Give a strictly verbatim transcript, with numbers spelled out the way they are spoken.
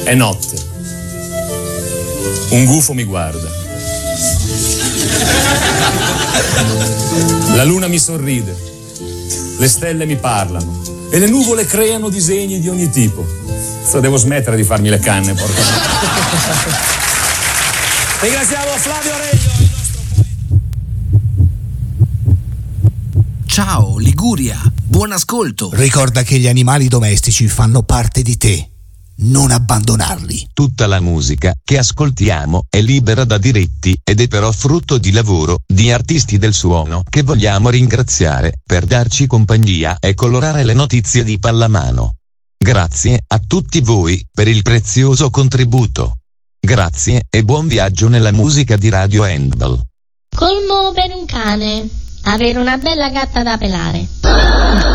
È notte. Un gufo mi guarda. La luna mi sorride. Le stelle mi parlano. E le nuvole creano disegni di ogni tipo. So, devo smettere di farmi le canne, porca. Ringraziamo Flavio Aurelio. Ciao Liguria, buon ascolto. Ricorda che gli animali domestici fanno parte di te. Non abbandonarli. Tutta la musica che ascoltiamo è libera da diritti ed è però frutto di lavoro di artisti del suono che vogliamo ringraziare per darci compagnia e colorare le notizie di Pallamano. Grazie a tutti voi per il prezioso contributo. Grazie e buon viaggio nella musica di Radio Handball. Colmo per un cane, avere una bella gatta da pelare.